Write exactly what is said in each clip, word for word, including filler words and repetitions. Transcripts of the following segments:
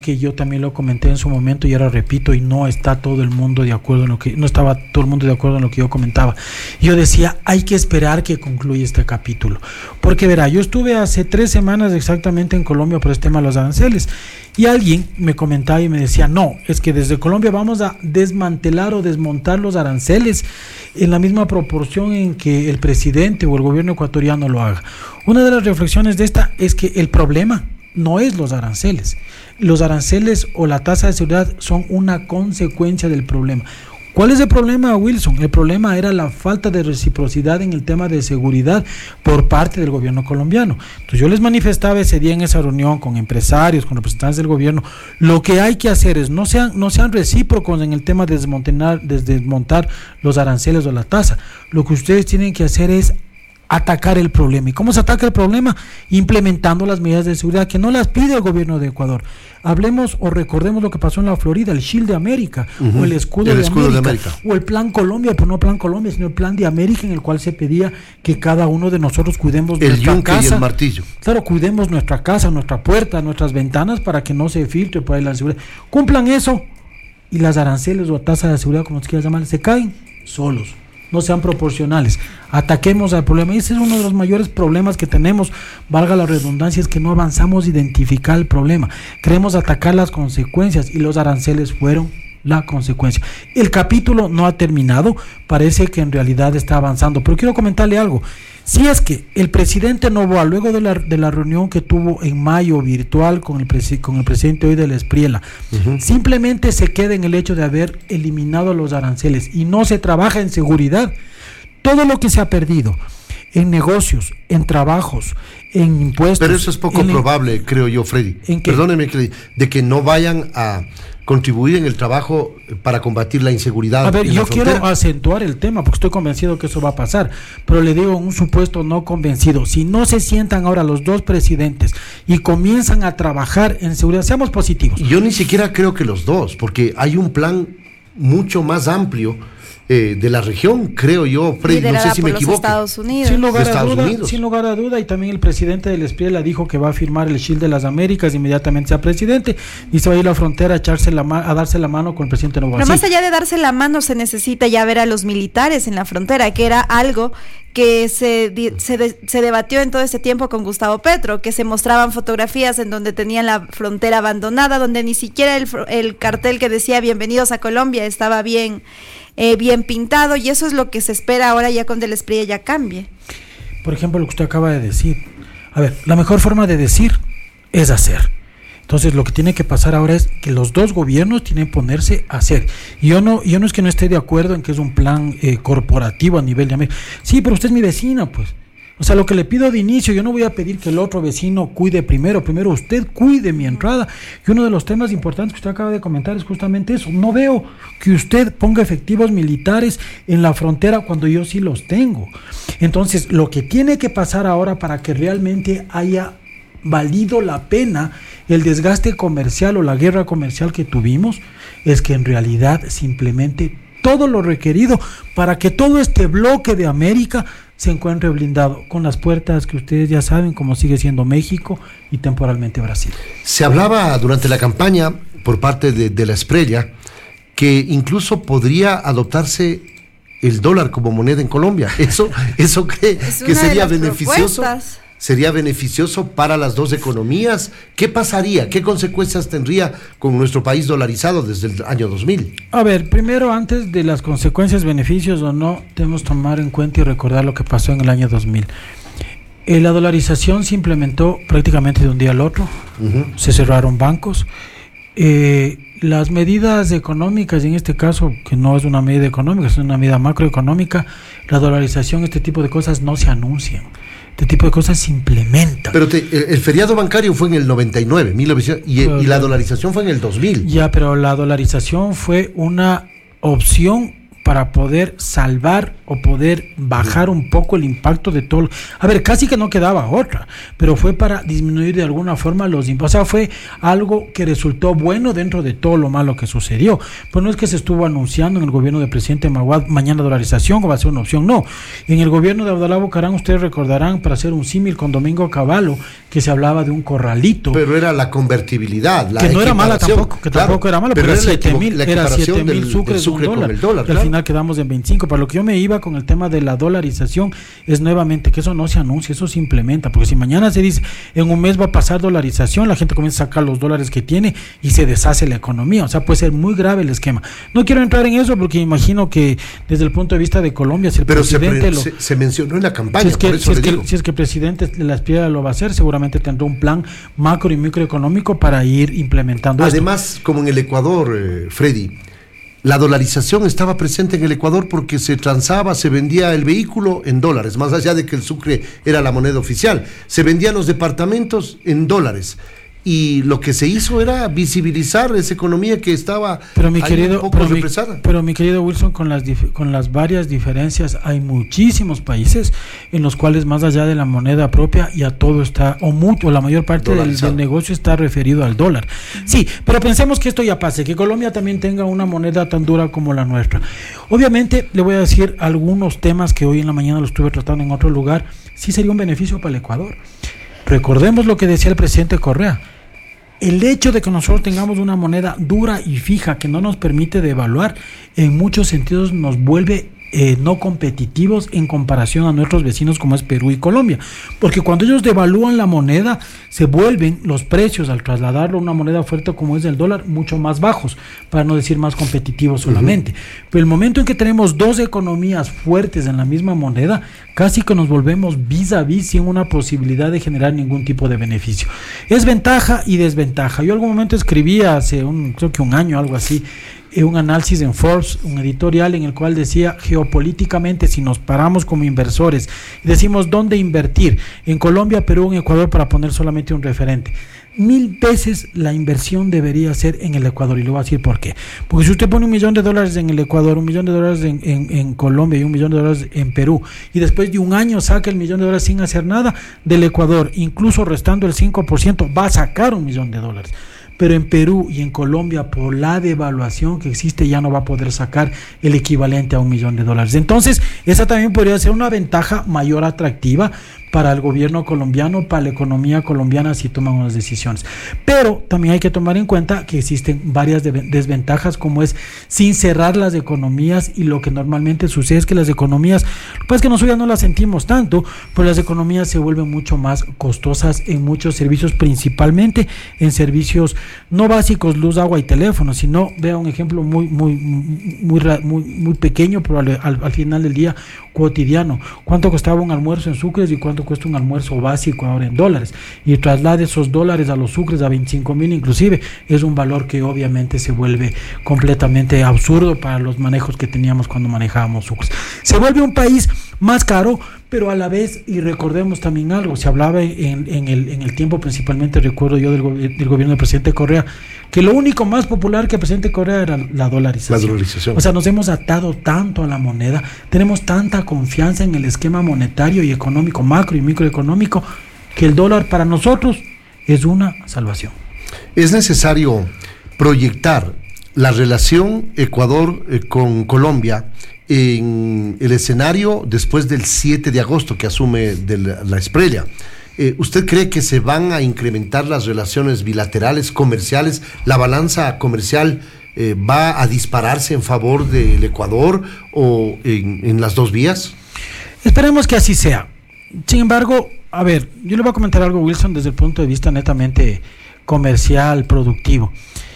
que yo también lo comenté en su momento y ahora repito, y no está todo el mundo de acuerdo en lo que, no estaba todo el mundo de acuerdo en lo que yo comentaba. Yo decía, hay que esperar que concluya este capítulo, porque verá, yo estuve hace tres semanas exactamente en Colombia por este tema de los aranceles, y alguien me comentaba y me decía, no, es que desde Colombia vamos a desmantelar o desmontar los aranceles en la misma proporción en que el presidente o el gobierno ecuatoriano lo haga. Una de las reflexiones de esta es que el problema no es los aranceles. Los aranceles o la tasa de seguridad son una consecuencia del problema. ¿Cuál es el problema, Wilson? El problema era la falta de reciprocidad en el tema de seguridad por parte del gobierno colombiano. Entonces yo les manifestaba ese día en esa reunión con empresarios, con representantes del gobierno, lo que hay que hacer es no sean, no sean recíprocos en el tema de desmontar, de desmontar los aranceles o la tasa. Lo que ustedes tienen que hacer es atacar el problema. ¿Y cómo se ataca el problema? Implementando las medidas de seguridad que no las pide el gobierno de Ecuador. Hablemos o recordemos lo que pasó en la Florida, el Shield de América, uh-huh. o el escudo, el de, escudo América, de América, o el Plan Colombia, pero no Plan Colombia, sino el Plan de América, en el cual se pedía que cada uno de nosotros cuidemos el nuestra yunque casa. Y el martillo. Claro, cuidemos nuestra casa, nuestra puerta, nuestras ventanas para que no se filtre por ahí la seguridad. Cumplan eso y las aranceles o tasas de seguridad, como se quiera llamar, se caen solos. No sean proporcionales, ataquemos al problema. Y ese es uno de los mayores problemas que tenemos, valga la redundancia, es que no avanzamos a identificar el problema, queremos atacar las consecuencias y los aranceles fueron la consecuencia. El capítulo no ha terminado, parece que en realidad está avanzando, pero quiero comentarle algo. Si es que el presidente Noboa, luego de la, de la reunión que tuvo en mayo virtual con el, presi, con el presidente hoy del Espriella, uh-huh. simplemente se queda en el hecho de haber eliminado los aranceles y no se trabaja en seguridad, todo lo que se ha perdido en negocios, en trabajos, en impuestos. Pero eso es poco probable, el, creo yo, Freddy. Perdóneme, de que no vayan a contribuir en el trabajo para combatir la inseguridad. A ver, yo quiero acentuar el tema porque estoy convencido que eso va a pasar, pero le digo un supuesto no convencido. Si no se sientan ahora los dos presidentes y comienzan a trabajar en seguridad, seamos positivos. Yo ni siquiera creo que los dos, porque hay un plan mucho más amplio Eh, de la región, creo yo, Freddy, no sé si me equivoco. Estados Unidos. Sin lugar a duda, sin lugar a duda, y también el presidente del Espriella dijo que va a firmar el Shield de las Américas inmediatamente sea presidente y se va a ir a la frontera a echarse la ma- a darse la mano con el presidente Noboa. Pero más allá de darse la mano, se necesita ya ver a los militares en la frontera, que era algo que se, se, de, se debatió en todo este tiempo con Gustavo Petro, que se mostraban fotografías en donde tenían la frontera abandonada, donde ni siquiera el, el cartel que decía bienvenidos a Colombia estaba bien eh, bien pintado, y eso es lo que se espera ahora ya cuando el Espriella ya cambie. Por ejemplo, lo que usted acaba de decir, a ver, la mejor forma de decir es hacer. Entonces lo que tiene que pasar ahora es que los dos gobiernos tienen que ponerse a hacer. Y yo no, yo no es que no esté de acuerdo en que es un plan eh, corporativo a nivel de América. Sí, pero usted es mi vecina, pues. O sea, lo que le pido de inicio, yo no voy a pedir que el otro vecino cuide primero, primero usted cuide mi entrada. Y uno de los temas importantes que usted acaba de comentar es justamente eso. No veo que usted ponga efectivos militares en la frontera cuando yo sí los tengo. Entonces, lo que tiene que pasar ahora para que realmente haya valido la pena el desgaste comercial o la guerra comercial que tuvimos, es que en realidad simplemente todo lo requerido para que todo este bloque de América se encuentre blindado, con las puertas que ustedes ya saben, como sigue siendo México y temporalmente Brasil. Se hablaba durante la campaña por parte de, de la Espriella que incluso podría adoptarse el dólar como moneda en Colombia. ¿Eso, eso cree que sería beneficioso? Propuestas. ¿Sería beneficioso para las dos economías? ¿Qué pasaría? ¿Qué consecuencias tendría con nuestro país dolarizado desde el año dos mil? A ver, primero, antes de las consecuencias, beneficios o no, debemos tomar en cuenta y recordar lo que pasó en el año dos mil. Eh, la dolarización se implementó prácticamente de un día al otro, uh-huh. se cerraron bancos. Eh, las medidas económicas, en este caso, que no es una medida económica, es una medida macroeconómica, la dolarización, este tipo de cosas no se anuncian. Este tipo de cosas se implementan. Pero te, el, el feriado bancario fue en el noventa y nueve, mil novecientos, y, y la dolarización fue en el dos mil. Ya, pero la dolarización fue una opción para poder salvar o poder bajar un poco el impacto de todo. A ver, casi que no quedaba otra, pero fue para disminuir de alguna forma los impuestos. O sea, fue algo que resultó bueno dentro de todo lo malo que sucedió. Pues no es que se estuvo anunciando en el gobierno del presidente Maguad mañana dolarización, o va a ser una opción, no. En el gobierno de Abdalá Bucaram, ustedes recordarán, para hacer un símil con Domingo Cavallo, que se hablaba de un corralito. Pero era la convertibilidad, la que no era mala tampoco, que claro, tampoco era mala, pero, pero era siete mil, era siete mil sucres de un dólar, el dólar, que al claro. final quedamos en veinticinco. Para lo que yo me iba con el tema de la dolarización es nuevamente que eso no se anuncia, eso se implementa, porque si mañana se dice en un mes va a pasar dolarización, la gente comienza a sacar los dólares que tiene y se deshace la economía. O sea, puede ser muy grave el esquema. No quiero entrar en eso porque imagino que desde el punto de vista de Colombia, si el pero presidente se, lo, se, se mencionó en la campaña, si es que, por eso si es le que, digo. si es que el presidente de la Espiera lo va a hacer, seguramente tendrá un plan macro y microeconómico para ir implementando. Además, esto. como en el Ecuador, eh, Freddy, la dolarización estaba presente en el Ecuador porque se transaba, se vendía el vehículo en dólares, más allá de que el sucre era la moneda oficial, se vendían los departamentos en dólares. Y lo que se hizo era visibilizar esa economía que estaba pero mi querido, un poco pero represada. Mi, pero mi querido Wilson, con las dif- con las varias diferencias, hay muchísimos países en los cuales más allá de la moneda propia ya todo está, o mucho, la mayor parte del, del negocio está referido al dólar. Sí, pero pensemos que esto ya pase, que Colombia también tenga una moneda tan dura como la nuestra. Obviamente le voy a decir algunos temas que hoy en la mañana lo estuve tratando en otro lugar, sí sería un beneficio para el Ecuador. Recordemos lo que decía el presidente Correa. El hecho de que nosotros tengamos una moneda dura y fija que no nos permite devaluar, en muchos sentidos nos vuelve eh, no competitivos en comparación a nuestros vecinos como es Perú y Colombia. Porque cuando ellos devalúan la moneda, se vuelven los precios al trasladarlo a una moneda fuerte como es el dólar mucho más bajos, para no decir más competitivos solamente. Uh-huh. Pero el momento en que tenemos dos economías fuertes en la misma moneda, casi que nos volvemos vis a vis sin una posibilidad de generar ningún tipo de beneficio. Es ventaja y desventaja. Yo en algún momento escribía hace un, creo que un año, algo así, un análisis en Forbes, un editorial en el cual decía geopolíticamente, si nos paramos como inversores y decimos dónde invertir, en Colombia, Perú, en Ecuador, para poner solamente un referente, mil veces la inversión debería ser en el Ecuador, y le voy a decir por qué. Porque si usted pone un millón de dólares en el Ecuador, un millón de dólares en, en, en Colombia y un millón de dólares en Perú, y después de un año saca el millón de dólares sin hacer nada del Ecuador, incluso restando el cinco por ciento, va a sacar un millón de dólares. Pero en Perú y en Colombia, por la devaluación que existe, ya no va a poder sacar el equivalente a un millón de dólares. Entonces, esa también podría ser una ventaja mayor atractiva para el gobierno colombiano, para la economía colombiana, si toman unas decisiones. Pero también hay que tomar en cuenta que existen varias de- desventajas, como es sin cerrar las economías, y lo que normalmente sucede es que las economías, pues que nosotros ya no las sentimos tanto, pues las economías se vuelven mucho más costosas en muchos servicios, principalmente en servicios no básicos, luz, agua y teléfono, sino, vea un ejemplo muy, muy, muy, muy, muy pequeño, pero al, al, al final del día cotidiano. ¿Cuánto costaba un almuerzo en sucres y cuánto cuesta un almuerzo básico ahora en dólares? Y traslade esos dólares a los sucres a veinticinco mil inclusive, es un valor que obviamente se vuelve completamente absurdo para los manejos que teníamos cuando manejábamos sucres. Se vuelve un país más caro, pero a la vez, y recordemos también algo, se hablaba en, en, el, en el tiempo, principalmente recuerdo yo del, go- del gobierno del presidente Correa, que lo único más popular que el presidente Correa era la dolarización. La dolarización. O sea, nos hemos atado tanto a la moneda, tenemos tanta confianza en el esquema monetario y económico, macro y microeconómico, que el dólar para nosotros es una salvación. Es necesario proyectar la relación Ecuador eh, con Colombia en el escenario después del siete de agosto que asume de la, la Espriella. Eh, ¿Usted cree que se van a incrementar las relaciones bilaterales, comerciales? ¿La balanza comercial eh, va a dispararse en favor del Ecuador o en, en las dos vías? Esperemos que así sea. Sin embargo, a ver, yo le voy a comentar algo, Wilson, desde el punto de vista netamente comercial, productivo.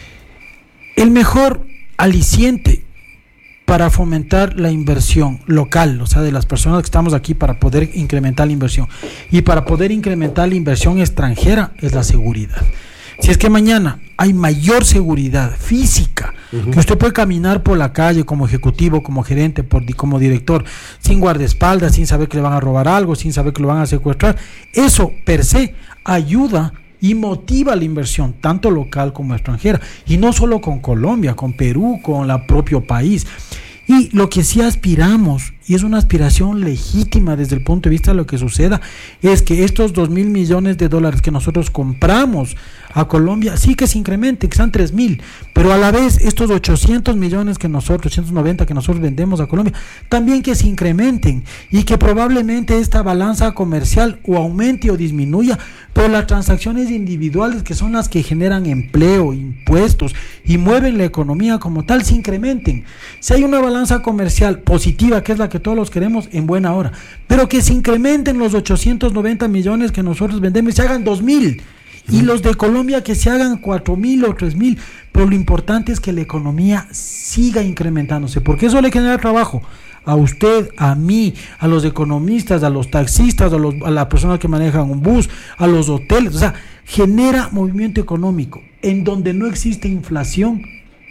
El mejor aliciente para fomentar la inversión local, o sea, de las personas que estamos aquí, para poder incrementar la inversión, y para poder incrementar la inversión extranjera, es la seguridad. Si es que mañana hay mayor seguridad física, uh-huh. que usted puede caminar por la calle como ejecutivo, como gerente, por, como director, sin guardaespaldas, sin saber que le van a robar algo, sin saber que lo van a secuestrar, eso per se ayuda y motiva la inversión, tanto local como extranjera, y no solo con Colombia, con Perú, con el propio país. Y lo que sí aspiramos, y es una aspiración legítima desde el punto de vista de lo que suceda, es que estos dos mil millones de dólares que nosotros compramos a Colombia, sí que se incrementen, que sean tres mil, pero a la vez estos ochocientos millones que nosotros, ochocientos noventa que nosotros vendemos a Colombia, también que se incrementen, y que probablemente esta balanza comercial o aumente o disminuya, pero las transacciones individuales, que son las que generan empleo, impuestos y mueven la economía como tal, se incrementen. Si hay una balanza comercial positiva, que es la que todos los queremos, en buena hora, pero que se incrementen los ochocientos noventa millones que nosotros vendemos y se hagan dos mil, y los de Colombia que se hagan cuatro mil o tres mil, pero lo importante es que la economía siga incrementándose, porque eso le genera trabajo a usted, a mí, a los economistas, a los taxistas, a, los, a las personas que manejan un bus, a los hoteles. O sea, genera movimiento económico en donde no existe inflación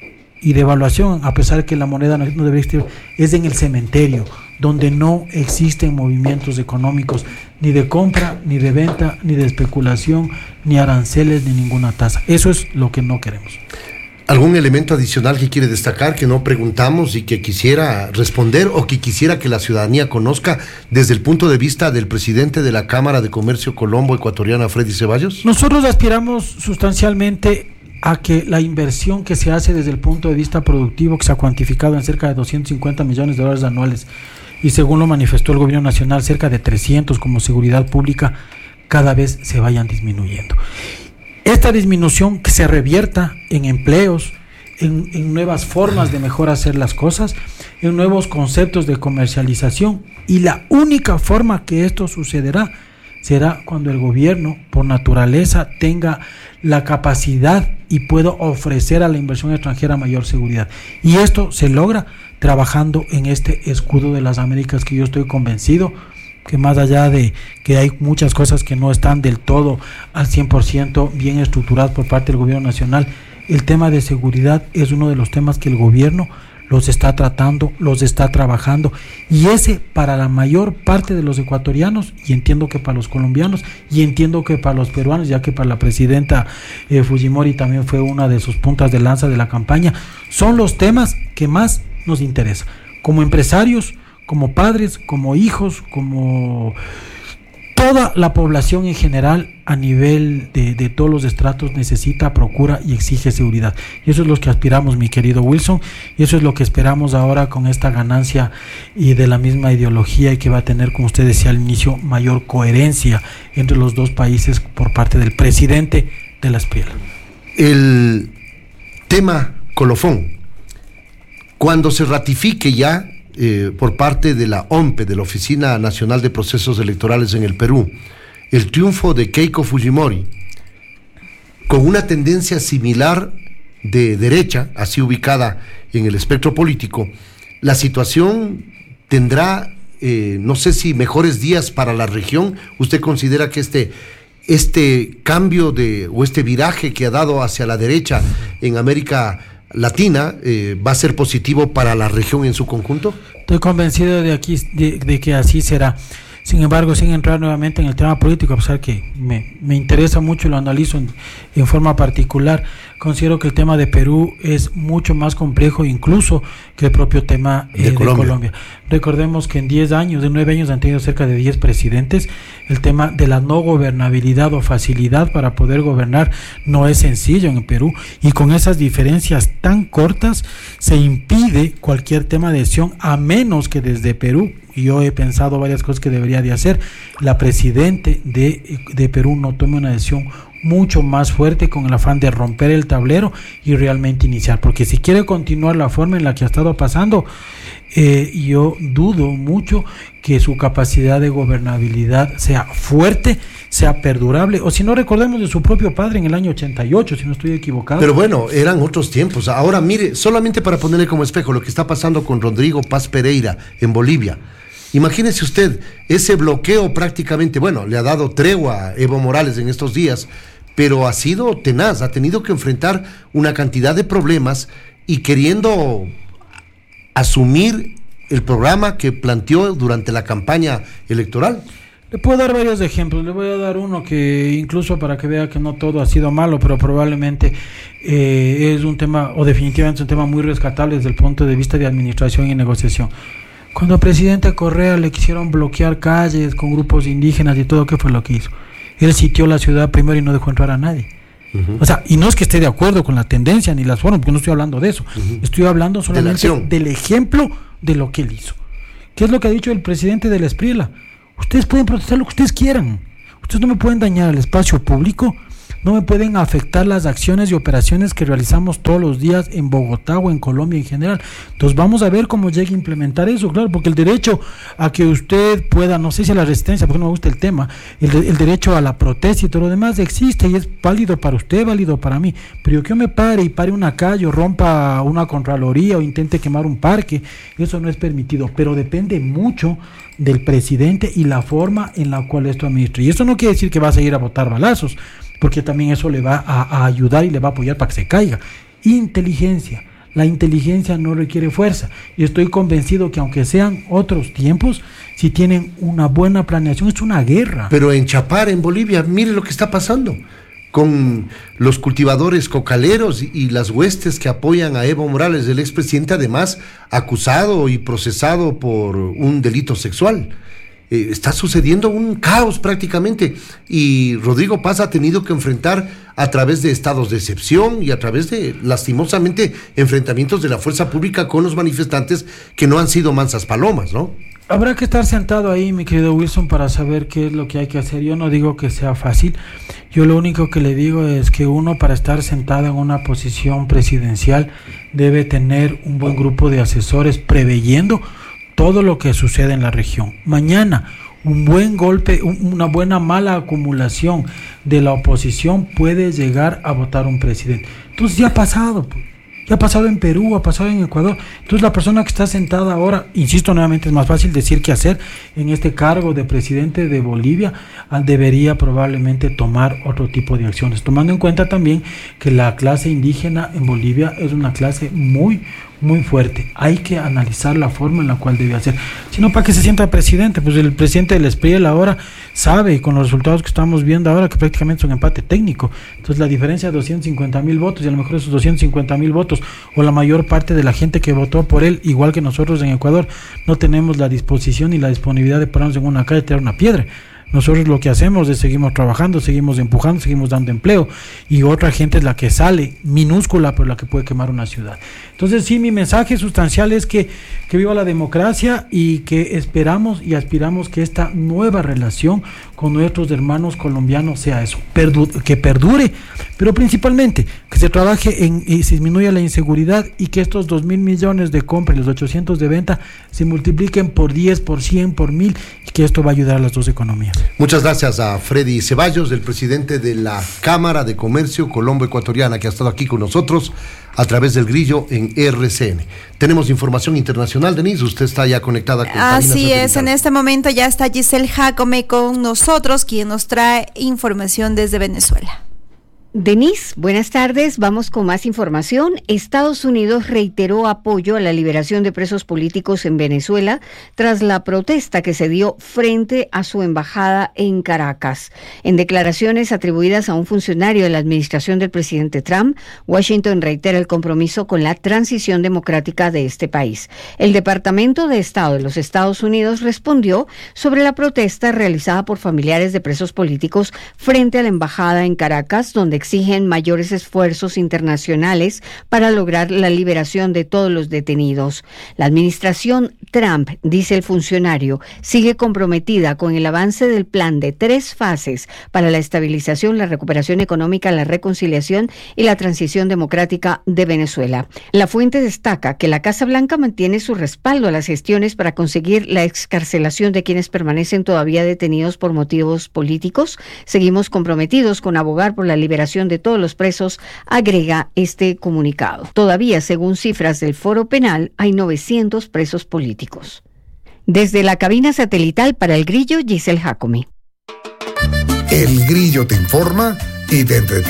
y devaluación, a pesar de que la moneda no, no debería existir, es en el cementerio, donde no existen movimientos económicos, ni de compra, ni de venta, ni de especulación, ni aranceles, ni ninguna tasa. Eso es lo que no queremos. ¿Algún elemento adicional que quiere destacar, que no preguntamos y que quisiera responder, o que quisiera que la ciudadanía conozca desde el punto de vista del presidente de la Cámara de Comercio Colombo Ecuatoriana, Freddy Ceballos? Nosotros aspiramos sustancialmente a que la inversión que se hace desde el punto de vista productivo, que se ha cuantificado en cerca de doscientos cincuenta millones de dólares anuales, y según lo manifestó el gobierno nacional, cerca de trescientos como seguridad pública, cada vez se vayan disminuyendo. Esta disminución que se revierta en empleos, en, en nuevas formas de mejor hacer las cosas, en nuevos conceptos de comercialización, y la única forma que esto sucederá será cuando el gobierno, por naturaleza, tenga la capacidad y pueda ofrecer a la inversión extranjera mayor seguridad. Y esto se logra trabajando en este escudo de las Américas, que yo estoy convencido que, más allá de que hay muchas cosas que no están del todo al cien por ciento bien estructuradas por parte del gobierno nacional, el tema de seguridad es uno de los temas que el gobierno los está tratando, los está trabajando, y ese, para la mayor parte de los ecuatorianos, y entiendo que para los colombianos, y entiendo que para los peruanos, ya que para la presidenta eh, Fujimori también fue una de sus puntas de lanza de la campaña, son los temas que más nos interesan, como empresarios, como padres, como hijos, como toda la población en general, a nivel de, de todos los estratos, necesita, procura y exige seguridad. Y eso es lo que aspiramos, mi querido Wilson, y eso es lo que esperamos ahora con esta ganancia y de la misma ideología, y que va a tener, como usted decía al inicio, mayor coherencia entre los dos países por parte del presidente de la Espriel. El tema colofón, cuando se ratifique ya eh, por parte de la O M P E, de la Oficina Nacional de Procesos Electorales en el Perú, el triunfo de Keiko Fujimori, con una tendencia similar de derecha, así ubicada en el espectro político, la situación tendrá, eh, no sé si mejores días para la región. ¿Usted considera que este, este cambio de, o este viraje que ha dado hacia la derecha en América Latina eh, va a ser positivo para la región en su conjunto? Estoy convencido de, aquí, de, de que así será. Sin embargo, sin entrar nuevamente en el tema político, a pesar que me, me interesa mucho y lo analizo en, en forma particular, considero que el tema de Perú es mucho más complejo incluso que el propio tema eh, de, de Colombia. Colombia. Recordemos que en diez años, de nueve años han tenido cerca de diez presidentes. El tema de la no gobernabilidad o facilidad para poder gobernar no es sencillo en el Perú, y con esas diferencias tan cortas se impide cualquier tema de decisión, a menos que desde Perú, y yo he pensado varias cosas que debería de hacer, la presidente de, de Perú no tome una decisión mucho más fuerte con el afán de romper el tablero y realmente iniciar, porque si quiere continuar la forma en la que ha estado pasando, eh, yo dudo mucho que su capacidad de gobernabilidad sea fuerte, sea perdurable, o si no, recordemos de su propio padre en el año ochenta y ocho, si no estoy equivocado. Pero bueno, eran otros tiempos. Ahora mire, solamente para ponerle como espejo lo que está pasando con Rodrigo Paz Pereira en Bolivia. Imagínese usted, ese bloqueo prácticamente, bueno, le ha dado tregua a Evo Morales en estos días, pero ha sido tenaz, ha tenido que enfrentar una cantidad de problemas y queriendo asumir el programa que planteó durante la campaña electoral. Le puedo dar varios ejemplos. Le voy a dar uno que incluso para que vea que no todo ha sido malo, pero probablemente eh, es un tema, o definitivamente es un tema muy rescatable desde el punto de vista de administración y negociación. Cuando al presidente Correa le quisieron bloquear calles con grupos indígenas y todo, ¿qué fue lo que hizo? Él sitió la ciudad primero y no dejó entrar a nadie. Uh-huh. O sea, y no es que esté de acuerdo con la tendencia ni las formas, porque no estoy hablando de eso. Uh-huh. Estoy hablando solamente de del ejemplo de lo que él hizo. ¿Qué es lo que ha dicho el presidente de la Espriela? Ustedes pueden protestar lo que ustedes quieran. Ustedes no me pueden dañar el espacio público, no me pueden afectar las acciones y operaciones que realizamos todos los días en Bogotá o en Colombia en general. Entonces vamos a ver cómo llega a implementar eso, claro, porque el derecho a que usted pueda, no sé si a la resistencia, porque no me gusta el tema, el, de, el derecho a la protesta y todo lo demás existe y es válido para usted, válido para mí, pero que yo me pare y pare una calle o rompa una contraloría o intente quemar un parque, eso no es permitido, pero depende mucho del presidente y la forma en la cual esto administra. Y eso no quiere decir que va a seguir a botar balazos, porque también eso le va a, a ayudar y le va a apoyar para que se caiga. Inteligencia. La inteligencia no requiere fuerza. Y estoy convencido que aunque sean otros tiempos, si tienen una buena planeación, es una guerra. Pero en Chapar, en Bolivia, mire lo que está pasando con los cultivadores cocaleros y las huestes que apoyan a Evo Morales, el expresidente, además acusado y procesado por un delito sexual. Eh, está sucediendo un caos prácticamente, y Rodrigo Paz ha tenido que enfrentar a través de estados de excepción y a través de, lastimosamente, enfrentamientos de la fuerza pública con los manifestantes que no han sido mansas palomas, ¿no? Habrá que estar sentado ahí, mi querido Wilson, para saber qué es lo que hay que hacer. Yo no digo que sea fácil, yo lo único que le digo es que uno, para estar sentado en una posición presidencial, debe tener un buen grupo de asesores preveyendo todo lo que sucede en la región. Mañana, un buen golpe, un, una buena mala acumulación de la oposición puede llegar a votar un presidente. Entonces ya ha pasado, pues. Ya ha pasado en Perú, ha pasado en Ecuador. Entonces la persona que está sentada ahora, insisto nuevamente, es más fácil decir que hacer en este cargo de presidente de Bolivia, debería probablemente tomar otro tipo de acciones, tomando en cuenta también que la clase indígena en Bolivia es una clase muy, muy fuerte. Hay que analizar la forma en la cual debe hacer. Si no, ¿para qué se sienta presidente? Pues el presidente del Espriel ahora sabe, con los resultados que estamos viendo ahora, que prácticamente es un empate técnico. Entonces la diferencia de doscientos cincuenta mil votos, y a lo mejor esos doscientos cincuenta mil votos, o la mayor parte de la gente que votó por él, igual que nosotros en Ecuador, no tenemos la disposición y la disponibilidad de pararnos en una calle y tirar una piedra. Nosotros lo que hacemos es seguimos trabajando, seguimos empujando, seguimos dando empleo, y otra gente es la que sale, minúscula, pero la que puede quemar una ciudad. Entonces sí, mi mensaje sustancial es que, que viva la democracia, y que esperamos y aspiramos que esta nueva relación con nuestros hermanos colombianos sea eso, perdu- que perdure, pero principalmente que se trabaje en y se disminuya la inseguridad, y que estos dos mil millones de compra y los ochocientos de venta se multipliquen por diez, por cien, por mil, y que esto va a ayudar a las dos economías. Muchas gracias a Freddy Ceballos, el presidente de la Cámara de Comercio Colombo-Ecuatoriana, que ha estado aquí con nosotros a través del Grillo en R C N. Tenemos información internacional, Denise, usted está ya conectada con Así es, en este momento ya está Giselle Jacome con nosotros, quien nos trae información desde Venezuela. Denise, buenas tardes. Vamos con más información. Estados Unidos reiteró apoyo a la liberación de presos políticos en Venezuela tras la protesta que se dio frente a su embajada en Caracas. En declaraciones atribuidas a un funcionario de la administración del presidente Trump, Washington reitera el compromiso con la transición democrática de este país. El Departamento de Estado de los Estados Unidos respondió sobre la protesta realizada por familiares de presos políticos frente a la embajada en Caracas, donde exigen mayores esfuerzos internacionales para lograr la liberación de todos los detenidos. La administración Trump, dice el funcionario, sigue comprometida con el avance del plan de tres fases para la estabilización, la recuperación económica, la reconciliación y la transición democrática de Venezuela. La fuente destaca que la Casa Blanca mantiene su respaldo a las gestiones para conseguir la excarcelación de quienes permanecen todavía detenidos por motivos políticos. Seguimos comprometidos con abogar por la liberación de todos los presos, agrega este comunicado. Todavía, según cifras del Foro Penal, hay novecientos presos políticos. Desde la cabina satelital para El Grillo, Giselle Jacome. El Grillo te informa y te entretiene.